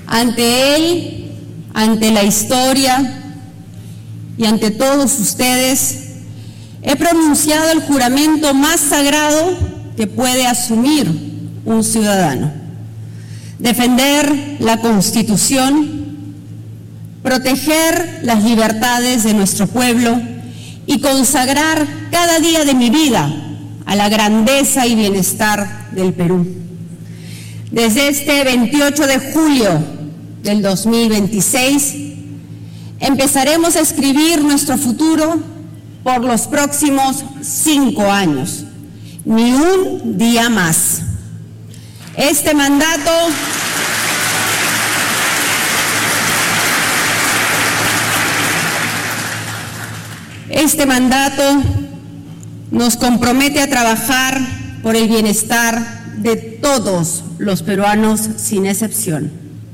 Ante él, ante la historia y ante todos ustedes, he pronunciado el juramento más sagrado que puede asumir un ciudadano: defender la Constitución, proteger las libertades de nuestro pueblo y consagrar cada día de mi vida a la grandeza y bienestar del Perú. Desde este 28 de julio del 2026, empezaremos a escribir nuestro futuro por los próximos 5 años, ni un día más. Este mandato nos compromete a trabajar por el bienestar de todos los peruanos sin excepción,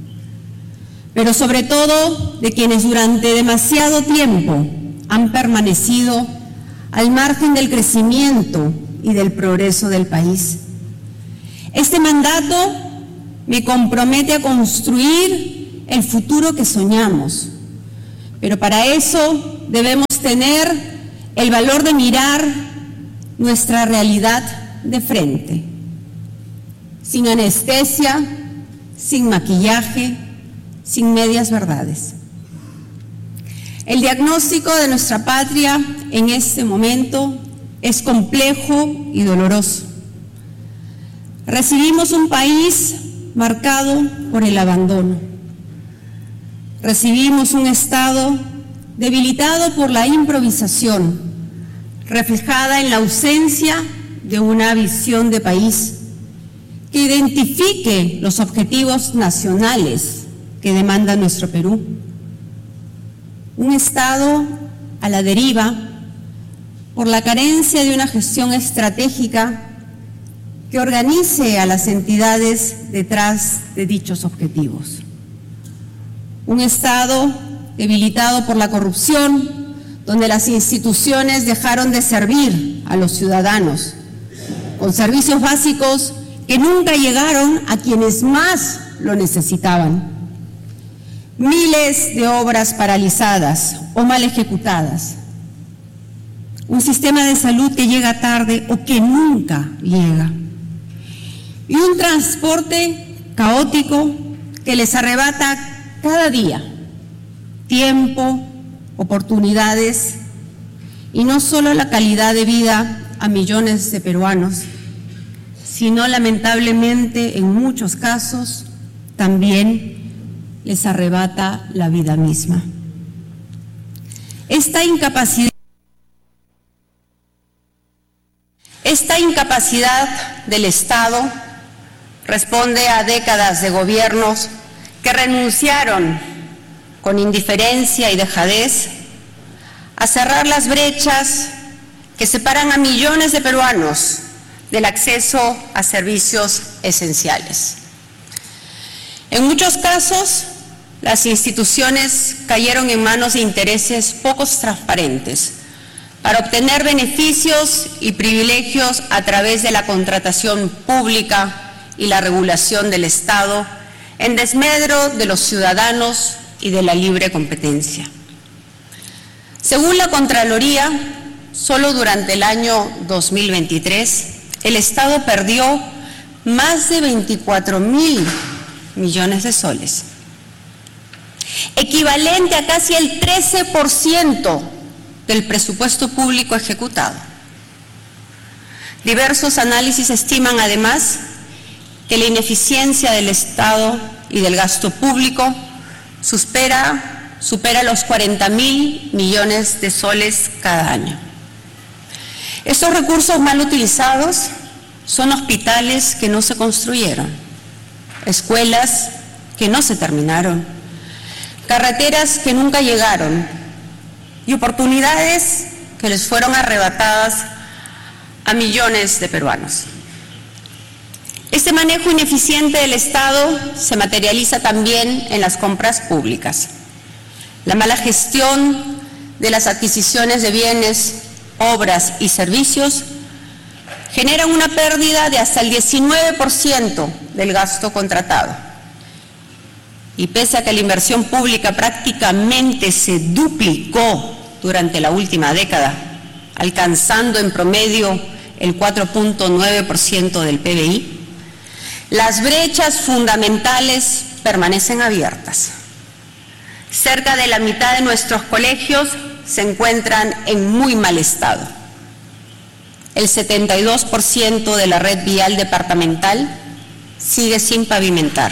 pero sobre todo de quienes durante demasiado tiempo han permanecido al margen del crecimiento y del progreso del país. Este mandato me compromete a construir el futuro que soñamos, pero para eso debemos tener el valor de mirar nuestra realidad de frente, sin anestesia, sin maquillaje, sin medias verdades. El diagnóstico de nuestra patria en este momento es complejo y doloroso. Recibimos un país marcado por el abandono. Recibimos un Estado debilitado por la improvisación, reflejada en la ausencia de una visión de país que identifique los objetivos nacionales que demanda nuestro Perú. Un Estado a la deriva por la carencia de una gestión estratégica que organice a las entidades detrás de dichos objetivos. Un Estado debilitado por la corrupción, donde las instituciones dejaron de servir a los ciudadanos, con servicios básicos que nunca llegaron a quienes más lo necesitaban. Miles de obras paralizadas o mal ejecutadas. Un sistema de salud que llega tarde o que nunca llega. Y un transporte caótico que les arrebata cada día tiempo, oportunidades y no solo la calidad de vida a millones de peruanos, sino lamentablemente en muchos casos también les arrebata la vida misma. Esta incapacidad del Estado responde a décadas de gobiernos que renunciaron con indiferencia y dejadez a cerrar las brechas que separan a millones de peruanos del acceso a servicios esenciales. En muchos casos, las instituciones cayeron en manos de intereses poco transparentes para obtener beneficios y privilegios a través de la contratación pública y la regulación del Estado en desmedro de los ciudadanos y de la libre competencia. Según la Contraloría, solo durante el año 2023, el Estado perdió más de 24.000 millones de soles, equivalente a casi el 13% del presupuesto público ejecutado. Diversos análisis estiman además que la ineficiencia del Estado y del gasto público supera los 40.000 millones de soles cada año. Estos recursos mal utilizados son hospitales que no se construyeron, escuelas que no se terminaron, carreteras que nunca llegaron y oportunidades que les fueron arrebatadas a millones de peruanos. Este manejo ineficiente del Estado se materializa también en las compras públicas. La mala gestión de las adquisiciones de bienes, obras y servicios generan una pérdida de hasta el 19% del gasto contratado. Y pese a que la inversión pública prácticamente se duplicó durante la última década, alcanzando en promedio el 4.9% del PBI, las brechas fundamentales permanecen abiertas. Cerca de la mitad de nuestros colegios se encuentran en muy mal estado. El 72% de la red vial departamental sigue sin pavimentar.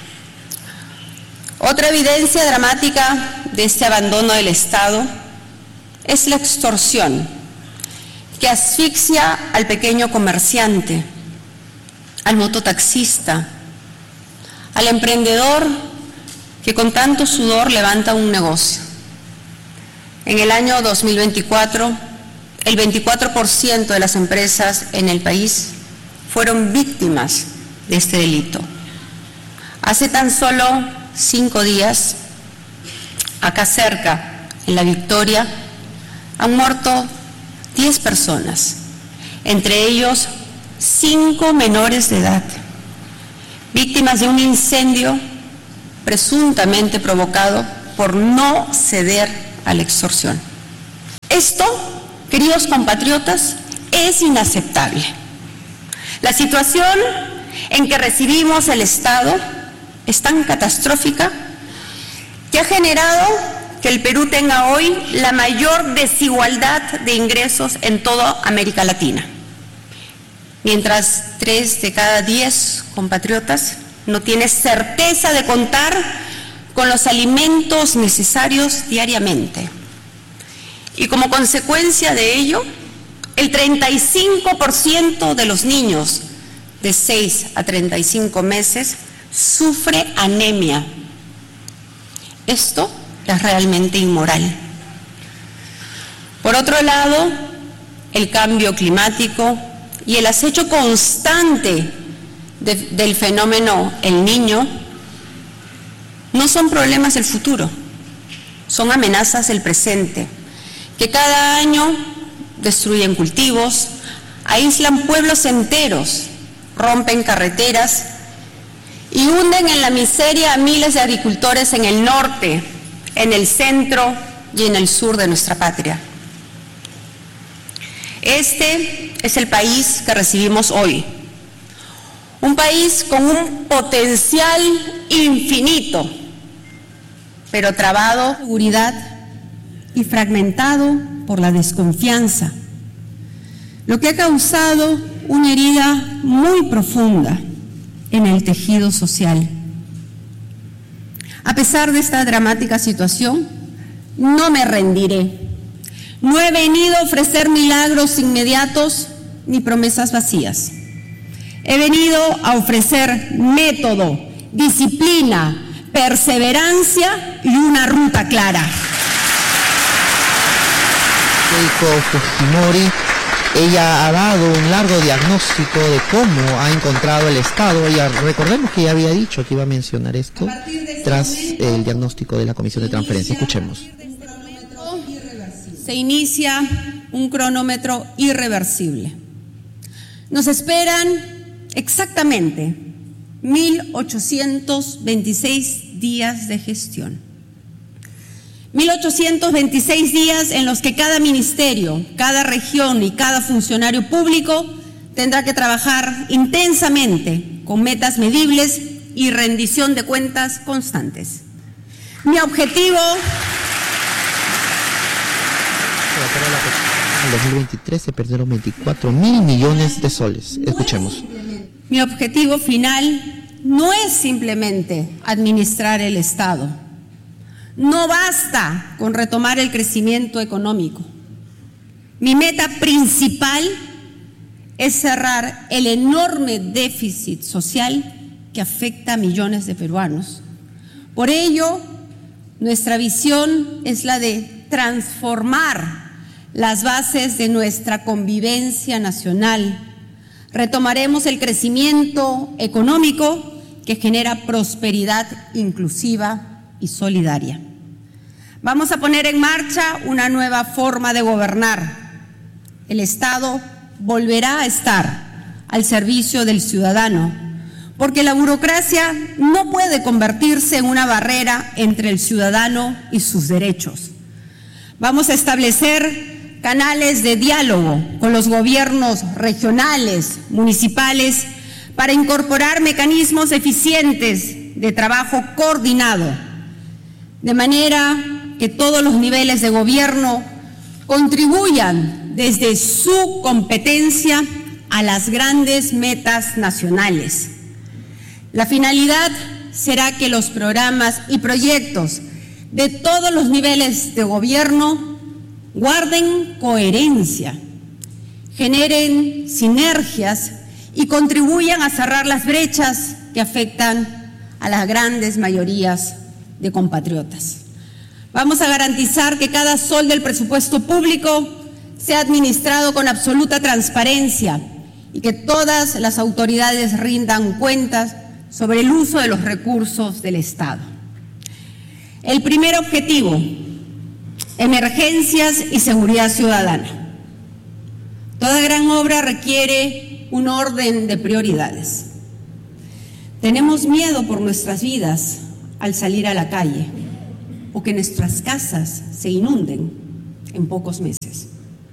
Otra evidencia dramática de este abandono del Estado es la extorsión, que asfixia al pequeño comerciante, al mototaxista, al emprendedor que con tanto sudor levanta un negocio. En el año 2024, el 24% de las empresas en el país fueron víctimas de este delito. Hace tan solo 5 días, acá cerca, en La Victoria, han muerto 10 personas, entre ellos 5 menores de edad, víctimas de un incendio presuntamente provocado por no ceder a la extorsión. Esto, queridos compatriotas, es inaceptable. La situación en que recibimos el Estado es tan catastrófica que ha generado que el Perú tenga hoy la mayor desigualdad de ingresos en toda América Latina. Mientras 3 de cada 10 compatriotas no tiene certeza de contar con los alimentos necesarios diariamente. Y como consecuencia de ello, el 35% de los niños de 6 a 35 meses sufre anemia. Esto es realmente inmoral. Por otro lado, el cambio climático y el acecho constante del fenómeno El Niño no son problemas del futuro, son amenazas del presente, que cada año destruyen cultivos, aíslan pueblos enteros, rompen carreteras y hunden en la miseria a miles de agricultores en el norte, en el centro y en el sur de nuestra patria. Este es el país que recibimos hoy. Un país con un potencial infinito, pero trabado por la seguridad y fragmentado por la desconfianza, lo que ha causado una herida muy profunda en el tejido social. A pesar de esta dramática situación, no me rendiré. No he venido a ofrecer milagros inmediatos ni promesas vacías. He venido a ofrecer método, disciplina, perseverancia y una ruta clara. Keiko Fujimori, ella ha dado un largo diagnóstico de cómo ha encontrado el Estado. Ella, recordemos que ya había dicho que iba a mencionar esto tras el diagnóstico de la Comisión de Transferencia. Escuchemos. Se inicia un cronómetro irreversible. Nos esperan exactamente 1.826 días de gestión. 1.826 días en los que cada ministerio, cada región y cada funcionario público tendrá que trabajar intensamente con metas medibles y rendición de cuentas constantes. Mi objetivo... En 2023 se perdieron 24.000 millones de soles. Escuchemos. Mi objetivo final no es simplemente administrar el Estado. No basta con retomar el crecimiento económico. Mi meta principal es cerrar el enorme déficit social que afecta a millones de peruanos. Por ello, nuestra visión es la de transformar las bases de nuestra convivencia nacional. Retomaremos el crecimiento económico que genera prosperidad inclusiva y solidaria. Vamos a poner en marcha una nueva forma de gobernar. El Estado volverá a estar al servicio del ciudadano, porque la burocracia no puede convertirse en una barrera entre el ciudadano y sus derechos. Vamos a establecer canales de diálogo con los gobiernos regionales, municipales, para incorporar mecanismos eficientes de trabajo coordinado, de manera que todos los niveles de gobierno contribuyan desde su competencia a las grandes metas nacionales. La finalidad será que los programas y proyectos de todos los niveles de gobierno guarden coherencia, generen sinergias y contribuyan a cerrar las brechas que afectan a las grandes mayorías de compatriotas. Vamos a garantizar que cada sol del presupuesto público sea administrado con absoluta transparencia y que todas las autoridades rindan cuentas sobre el uso de los recursos del Estado. El primer objetivo, emergencias y seguridad ciudadana. Toda gran obra requiere un orden de prioridades. Tenemos miedo por nuestras vidas al salir a la calle o que nuestras casas se inunden en pocos meses.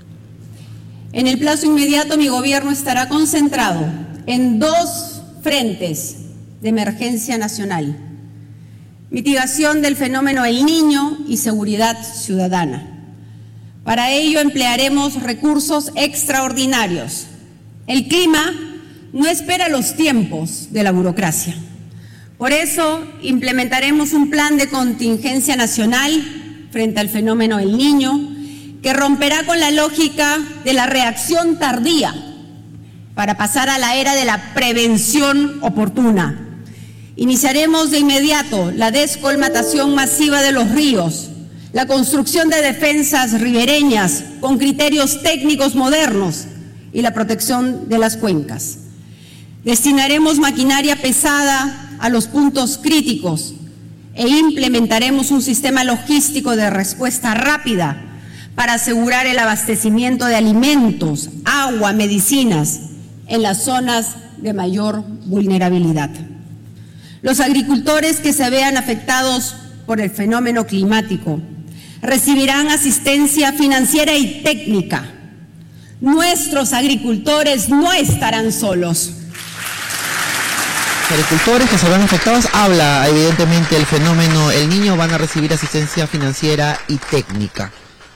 En el plazo inmediato, mi gobierno estará concentrado en dos frentes de emergencia nacional: mitigación del fenómeno El Niño y seguridad ciudadana. Para ello emplearemos recursos extraordinarios. El clima no espera los tiempos de la burocracia. Por eso implementaremos un plan de contingencia nacional frente al fenómeno El Niño, que romperá con la lógica de la reacción tardía para pasar a la era de la prevención oportuna. Iniciaremos de inmediato la descolmatación masiva de los ríos, la construcción de defensas ribereñas con criterios técnicos modernos y la protección de las cuencas. Destinaremos maquinaria pesada a los puntos críticos e implementaremos un sistema logístico de respuesta rápida para asegurar el abastecimiento de alimentos, agua, medicinas en las zonas de mayor vulnerabilidad. Los agricultores que se vean afectados por el fenómeno climático recibirán asistencia financiera y técnica. Nuestros agricultores no estarán solos. Los agricultores que se verán afectados, habla evidentemente el fenómeno El Niño, van a recibir asistencia financiera y técnica.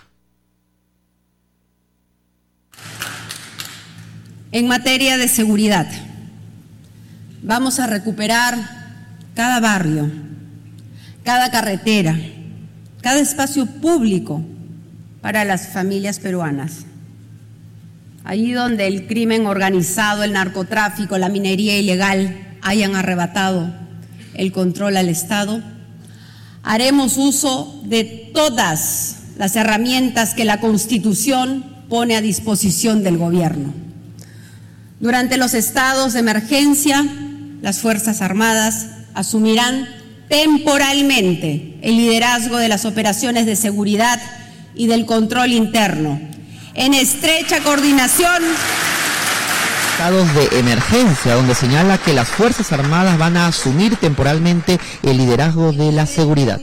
En materia de seguridad, vamos a recuperar cada barrio, cada carretera, cada espacio público para las familias peruanas. Allí donde el crimen organizado, el narcotráfico, la minería ilegal hayan arrebatado el control al Estado, haremos uso de todas las herramientas que la Constitución pone a disposición del gobierno. Durante los estados de emergencia, las Fuerzas Armadas asumirán temporalmente el liderazgo de las operaciones de seguridad y del control interno, en estrecha coordinación. Estados de emergencia, donde señala que las Fuerzas Armadas van a asumir temporalmente el liderazgo de la seguridad.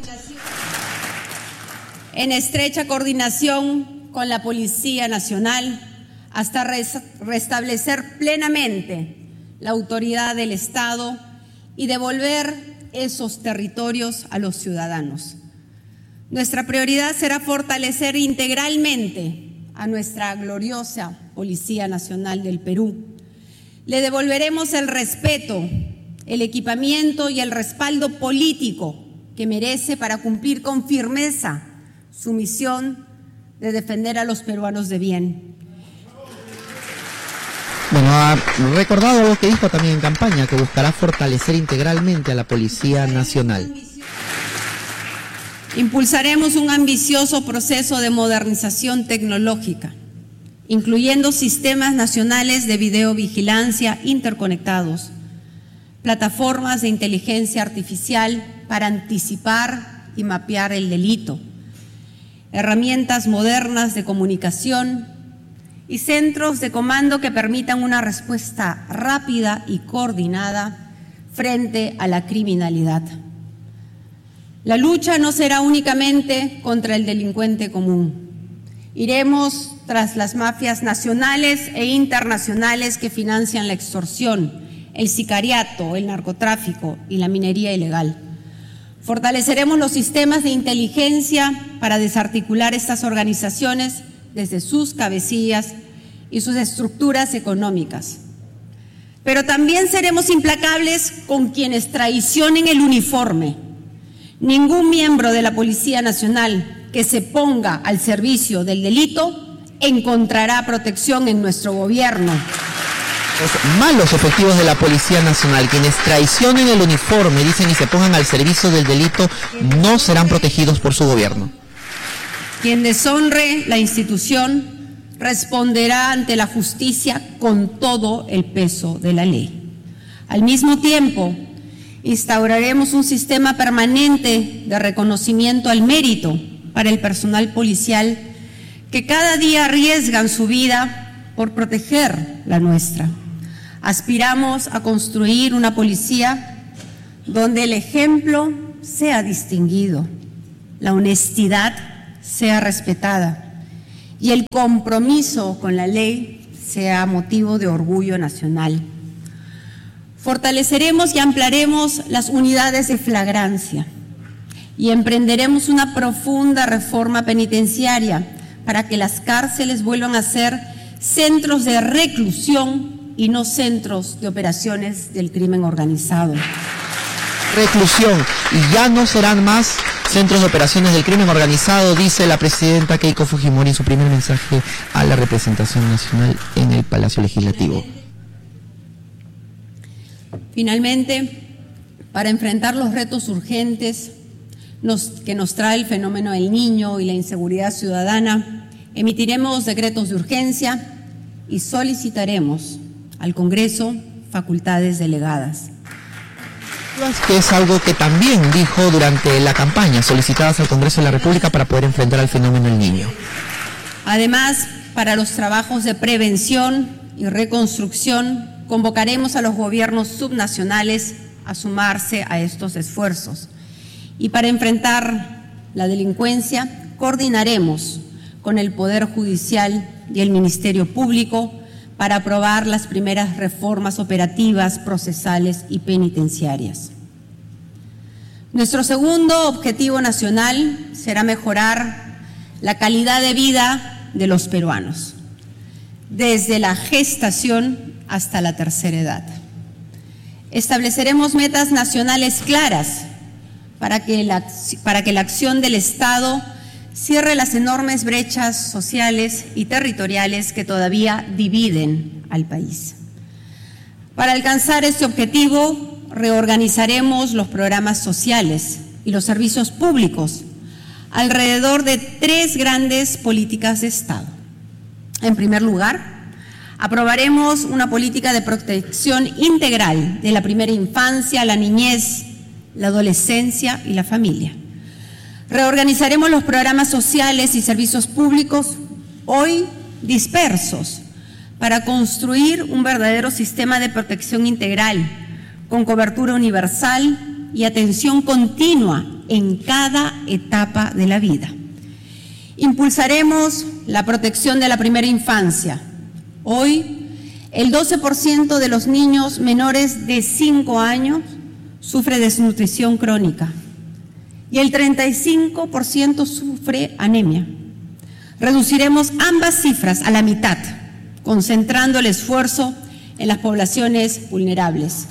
En estrecha coordinación con la Policía Nacional, hasta restablecer plenamente la autoridad del Estado y devolver esos territorios a los ciudadanos. Nuestra prioridad será fortalecer integralmente a nuestra gloriosa Policía Nacional del Perú. Le devolveremos el respeto, el equipamiento y el respaldo político que merece para cumplir con firmeza su misión de defender a los peruanos de bien. Bueno, ha recordado lo que dijo también en campaña, que buscará fortalecer integralmente a la Policía Nacional. Impulsaremos un ambicioso proceso de modernización tecnológica, incluyendo sistemas nacionales de videovigilancia interconectados, plataformas de inteligencia artificial para anticipar y mapear el delito, herramientas modernas de comunicación y centros de comando que permitan una respuesta rápida y coordinada frente a la criminalidad. La lucha no será únicamente contra el delincuente común. Iremos tras las mafias nacionales e internacionales que financian la extorsión, el sicariato, el narcotráfico y la minería ilegal. Fortaleceremos los sistemas de inteligencia para desarticular estas organizaciones desde sus cabecillas y sus estructuras económicas. Pero también seremos implacables con quienes traicionen el uniforme. Ningún miembro de la Policía Nacional que se ponga al servicio del delito encontrará protección en nuestro gobierno. Los malos efectivos de la Policía Nacional, quienes traicionen el uniforme, dicen, y se pongan al servicio del delito, no serán protegidos por su gobierno. Quien deshonre la institución responderá ante la justicia con todo el peso de la ley. Al mismo tiempo, instauraremos un sistema permanente de reconocimiento al mérito para el personal policial que cada día arriesgan su vida por proteger la nuestra. Aspiramos a construir una policía donde el ejemplo sea distinguido, la honestidad sea respetada y el compromiso con la ley sea motivo de orgullo nacional. Fortaleceremos y ampliaremos las unidades de flagrancia y emprenderemos una profunda reforma penitenciaria para que las cárceles vuelvan a ser centros de reclusión y no centros de operaciones del crimen organizado. Reclusión, y ya no serán más centros de operaciones del crimen organizado, dice la presidenta Keiko Fujimori en su primer mensaje a la representación nacional en el Palacio Legislativo. Finalmente, para enfrentar los retos urgentes que nos trae el fenómeno del Niño y la inseguridad ciudadana, emitiremos decretos de urgencia y solicitaremos al Congreso facultades delegadas. Que es algo que también dijo durante la campaña, solicitadas al Congreso de la República para poder enfrentar al fenómeno del Niño. Además, para los trabajos de prevención y reconstrucción, convocaremos a los gobiernos subnacionales a sumarse a estos esfuerzos. Y para enfrentar la delincuencia, coordinaremos con el Poder Judicial y el Ministerio Público para aprobar las primeras reformas operativas, procesales y penitenciarias. Nuestro segundo objetivo nacional será mejorar la calidad de vida de los peruanos, desde la gestación hasta la tercera edad. Estableceremos metas nacionales claras para que la acción del Estado cierre las enormes brechas sociales y territoriales que todavía dividen al país. Para alcanzar este objetivo, reorganizaremos los programas sociales y los servicios públicos alrededor de 3 grandes políticas de Estado. En primer lugar, aprobaremos una política de protección integral de la primera infancia, la niñez, la adolescencia y la familia. Reorganizaremos los programas sociales y servicios públicos hoy dispersos para construir un verdadero sistema de protección integral con cobertura universal y atención continua en cada etapa de la vida. Impulsaremos la protección de la primera infancia. Hoy, el 12% de los niños menores de 5 años sufre desnutrición crónica y el 35% sufre anemia. Reduciremos ambas cifras a la mitad, concentrando el esfuerzo en las poblaciones vulnerables.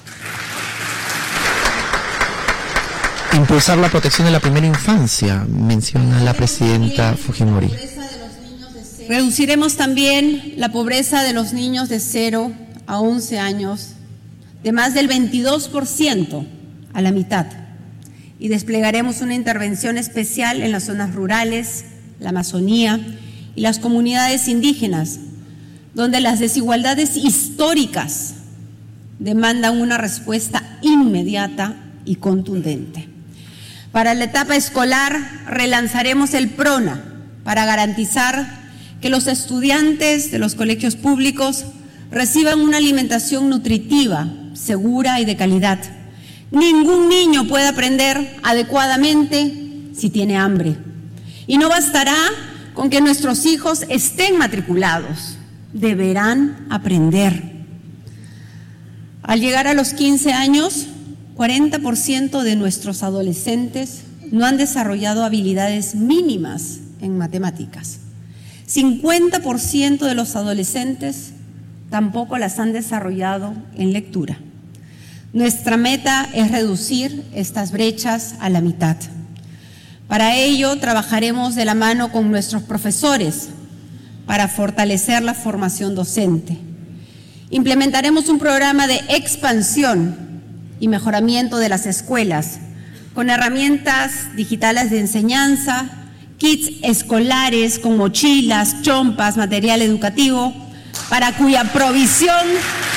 Impulsar la protección de la primera infancia, menciona la presidenta Fujimori. Reduciremos también la pobreza de los niños de 0 a 11 años de más del 22% a la mitad. Y desplegaremos una intervención especial en las zonas rurales, la Amazonía y las comunidades indígenas, donde las desigualdades históricas demandan una respuesta inmediata y contundente. Para la etapa escolar, relanzaremos el PRONA para garantizar que los estudiantes de los colegios públicos reciban una alimentación nutritiva segura y de calidad. Ningún niño puede aprender adecuadamente si tiene hambre. Y no bastará con que nuestros hijos estén matriculados, deberán aprender. Al llegar a los 15 años, 40% de nuestros adolescentes no han desarrollado habilidades mínimas en matemáticas. 50% de los adolescentes tampoco las han desarrollado en lectura. Nuestra meta es reducir estas brechas a la mitad. Para ello, trabajaremos de la mano con nuestros profesores para fortalecer la formación docente. Implementaremos un programa de expansión y mejoramiento de las escuelas con herramientas digitales de enseñanza, kits escolares con mochilas, chompas, material educativo, para cuya provisión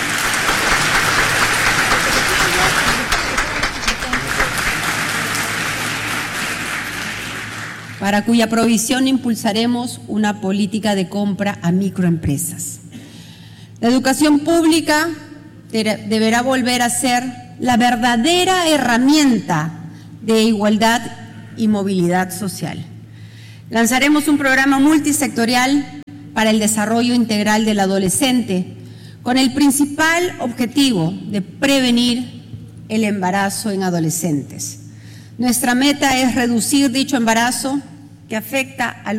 impulsaremos una política de compra a microempresas. La educación pública deberá volver a ser la verdadera herramienta de igualdad y movilidad social. Lanzaremos un programa multisectorial para el desarrollo integral del adolescente, con el principal objetivo de prevenir el embarazo en adolescentes. Nuestra meta es reducir dicho embarazo que afecta a